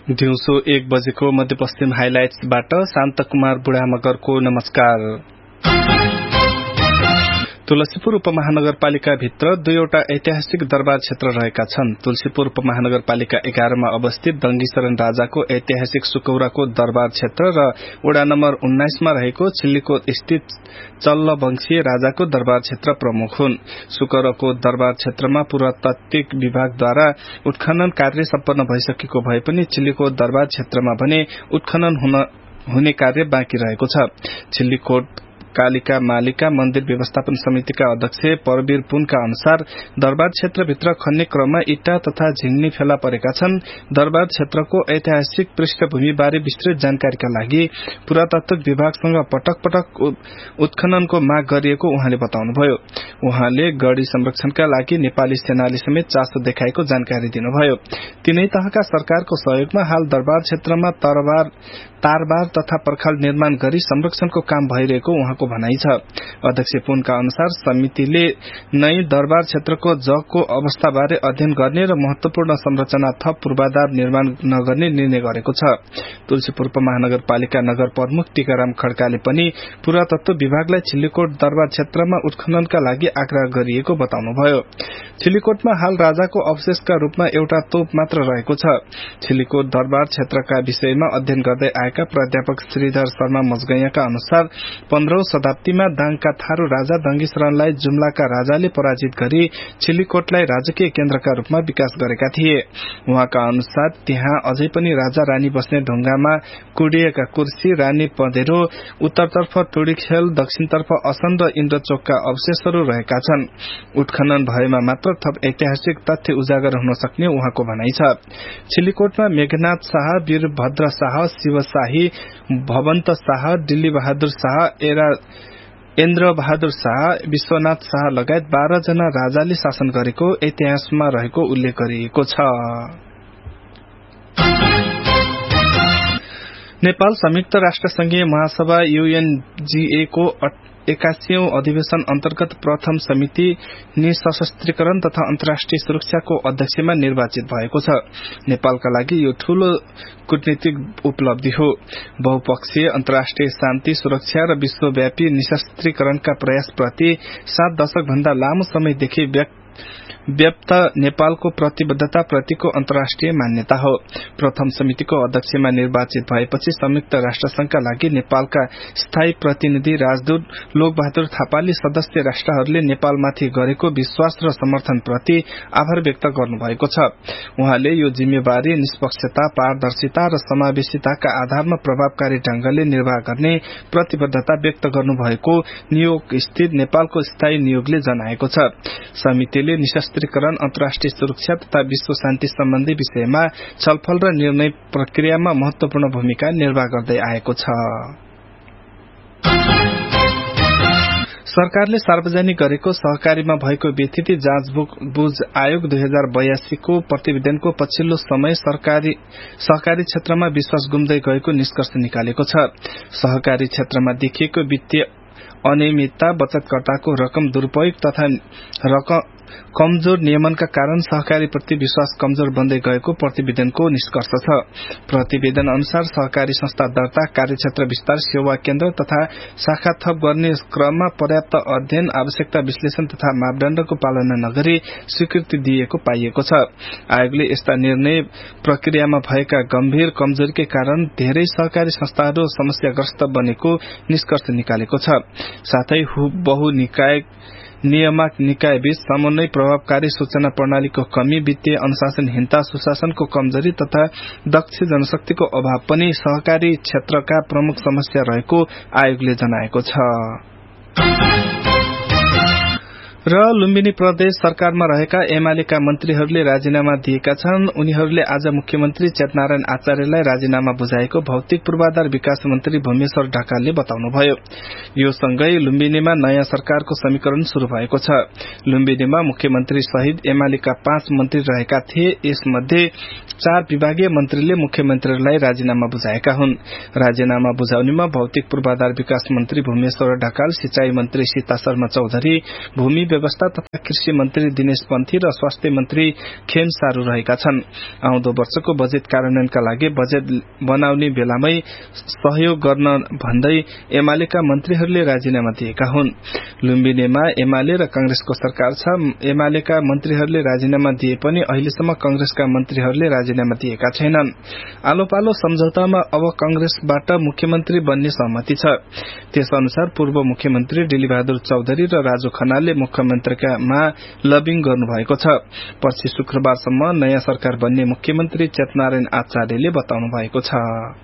दिउँसो 1 बजेको मध्यपश्चिम हाइलाइट्सबाट शान्त कुमार बुढामगरको नमस्कार। तुलसीपुर उपमहानगरपालिका भित्र 2वटा ऐतिहासिक दरबार क्षेत्र रहेका छन्। तुलसीपुर उपमहानगरपालिका 11 मा अवस्थित दंगीशरण राजाको ऐतिहासिक सुकौराको दरबार क्षेत्र र वडा नम्बर 19 मा रहेको छिल्लीकोट स्थित चल्लवंशीय राजाको दरबार क्षेत्र प्रमुख हुन्। सुकौराको दरबार क्षेत्रमा पुरातात्विक विभागद्वारा उत्खनन कार्य सम्पन्न भइसकेको भए पनि छिल्लीकोट दरबार क्षेत्रमा भने उत्खनन हुने कार्य बाँकी रहेको छ। छिल्लीकोट कालिका मालिका मन्दिर व्यवस्थापन समितिका अध्यक्ष परवीर पुनका अनुसार दरबार क्षेत्रभित्र खन्ने क्रममा इट्टा तथा झिल्नी फेला परेका छन्। दरबार क्षेत्रको ऐतिहासिक पृष्ठभूमि बारे विस्तृत जानकारीका लागि पुरातात्विक विभागसँग पटक पटक उत्खननको माग गरिएको उहाँले बताउनुभयो। उहाँले गढ़ी संरक्षणका लागि नेपाली सेनाले समेत चासो देखाएको जानकारी दिनुभयो। तीनै तहका सरकारको सहयोगमा हाल दरबार क्षेत्रमा तारबार तथा पर्खाल निर्माण गरी संरक्षणको काम भइरहेको उहाँको भनाइ छ। अध्यक्ष पुनका अनुसार समितिले नै दरबार क्षेत्रको जगको अवस्थाबारे अध्ययन गर्ने र महत्वपूर्ण संरचना थप पूर्वाधार निर्माण नगर्ने निर्णय गरेको छ। तुलसीपुर महानगरपालिका नगर प्रमुख टीकाराम खड्काले पनि पुरातत्व विभागलाई छिल्लीकोट दरबार क्षेत्रमा उत्खननका लागि आग्रह गरिएको बताउनुभयो। छिल्लीकोटमा हाल राजाको अवशेषका रूपमा एउटा तोप मात्र रहेको छ। छिल्लीकोट दरबार क्षेत्रका विषयमा अध्ययन गर्दै आएका प्राध्यापक श्रीधर शर्मा मजगैयाका अनुसार 15औं शताब्दीमा दाङका थारू राजा दंगीशरणलाई जुम्लाका राजाले पराजित गरी छिल्लीकोटलाई राजकीय केन्द्रका रूपमा विकास गरेका थिए। उहाँका अनुसार त्यहाँ अझै पनि राजा रानी बस्ने ढुंगामा कुडिएका कुर्सी, रानी पँधेरो, उत्तरतर्फ टुडीखेल, दक्षिणतर्फ असन र इन्द्रचोकका अवशेषहरू रहेका छन्। उत्खनन भएमा मात्र थप ऐतिहासिक तथ्य उजागर हुन सक्ने उहाँको भनाइ छ। छिल्लीकोटमा मेघनाथ शाह, वीरभद्र शाह, शिव शाही, भवन्त शाह, दिल्ली बहादुर शाह, इन्द्र बहादुर शाह, विश्वनाथ शाह लगायत 12 जना राजाले शासन गरेको इतिहासमा रहेको उल्लेख गरिएको छ। नेपाल संयुक्त राष्ट्र संघीय महासभा UNGA को 81औं अधिवेशन अन्तर्गत प्रथम समिति निशस्त्रीकरण तथा अन्तर्राष्ट्रिय सुरक्षाको अध्यक्षमा निर्वाचित भएको छ। नेपालका लागि यो ठूलो कूटनीतिक उपलब्धि हो। बहुपक्षीय अन्तर्राष्ट्रिय शान्ति, सुरक्षा र विश्वव्यापी निशस्त्रीकरणका प्रयासप्रति 7 दशक भन्दा लामो समयदेखि व्याप्त नेपालको प्रतिबद्धता प्रतिको अन्तर्राष्ट्रिय मान्यता हो। प्रथम समितिको अध्यक्षमा निर्वाचित भएपछि संयुक्त राष्ट्रसंघका लागि नेपालका स्थायी प्रतिनिधि राजदूत लोकबहादुर थापाले सदस्य राष्ट्रहरूले नेपालमाथि गरेको विश्वास र समर्थन प्रति आभार व्यक्त गर्नुभएको छ। उहाँले यो जिम्मेवारी निष्पक्षता, पारदर्शिता र समावेशिताका आधारमा प्रभावकारी ढंगले निर्वाह गर्ने प्रतिबद्धता व्यक्त गर्नुभएको न्यूयोर्क स्थित नेपालको स्थायी नियोगले जनाएको छ। समितिले निशस्त्रीकरण, अन्तर्राष्ट्रिय सुरक्षा तथा विश्व शान्ति सम्बन्धी विषयमा छलफल र निर्णय प्रक्रियामा महत्वपूर्ण भूमिका निर्वाह गर्दै आएको छ। सरकारले सार्वजनिक गरेको सहकारीमा भएको व्यथिति जाँचबुझ आयोग 2082 को प्रतिवेदनको पछिल्लो समय सहकारी क्षेत्रमा विश्वास गुम्दै गएको निष्कर्ष निकालेको छ। सहकारी क्षेत्रमा देखिएको वित्तीय अनियमितता, बचतकर्ताको रकम दुरूपयोग तथा कमजोर नियमनका कारण सहकारी प्रति विश्वास कमजोर बन्दै गएको प्रतिवेदनको निष्कर्ष छ। प्रतिवेदन अनुसार सहकारी संस्था दर्ता, कार्यक्षेत्र विस्तार, सेवा केन्द्र तथा शाखा थप गर्ने क्रममा पर्याप्त अध्ययन, आवश्यकता विश्लेषण तथा मापदण्डको पालना नगरी स्वीकृति दिएको पाइएको छ। आयोगले यस्ता निर्णय प्रक्रियामा भएका गम्भीर कमजोरीकै कारण धेरै सहकारी संस्थाहरू समस्याग्रस्त बनेको निष्कर्ष निकालेको छ। साथै नियामक निकायबीच समन्वय, प्रभावकारी सूचना प्रणालीको कमी, वित्तीय अनुशासनहीनता, सुशासनको कमजोरी तथा दक्ष जनशक्तिको अभाव पनि सहकारी क्षेत्रका प्रमुख समस्या रहेको आयोगले जनाएको छ। र लुम्बिनी प्रदेश सरकारमा रहेका एमालेका मन्त्रीहरूले राजीनामा दिएका छन्। उनीहरूले आज मुख्यमन्त्री चेतनारायण आचार्यलाई राजीनामा बुझाएको भौतिक पूर्वाधार विकास मन्त्री भूमेश्वर ढकालले बताउनुभयो। यो सँगै लुम्बिनीमा नयाँ सरकारको समीकरण शुरू भएको छ। लुम्बिनीमा मुख्यमन्त्री सहित एमालेका 5 मन्त्री रहेका थिए। यसमध्ये 4 विभागीय मन्त्रीले मुख्यमन्त्रीलाई राजीनामा बुझाएका हुन्। राजीनामा बुझाउनेमा भौतिक पूर्वाधार विकास मन्त्री भूमेश्वर ढकाल, सिंचाई मन्त्री सीता शर्मा चौधरी, भूमि व्यवस्था तथा कृषि मन्त्री दिनेश पन्थी र स्वास्थ्य मन्त्री खेम सारू रहेका छन्। आउँदो वर्षको बजेट कार्यान्वयनका लागि बजेट बनाउने बेलामै सहयोग गर्न भन्दै एमालेका मन्त्रीहरूले राजीनामा दिएका हुन्। लुम्बिनीमा एमाले र कांग्रेसको सरकार छ। एमालेका मन्त्रीहरूले राजीनामा दिए पनि अहिलेसम्म कांग्रेसका मन्त्रीहरूले राजीनामा दिएका छैनन्। आलोपालो सम्झौतामा अब कांग्रेसबाट मुख्यमन्त्री बन्ने सहमति छ। त्यस अनुसार पूर्व मुख्यमन्त्री डिलीबहादुर चौधरी र राजु खनालले मुख्यमन्त्रीमा लबिङ गर्नुभएको छ। पर्सि शुक्रबारसम्म नयाँ सरकार बन्ने मुख्यमन्त्री चेतनारायण आचार्यले बताउनु भएको छ।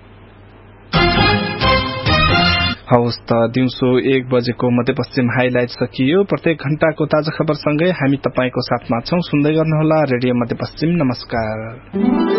हवस् त दिउँसो 1 बजेको मध्यपश्चिम हाइलाइट सकियो। प्रत्येक घण्टाको ताजा खबरसँगै हामी तपाईको साथमा छौं। सुन्दै गर्नुहोला रेडियो मध्यपश्चिम। नमस्कार।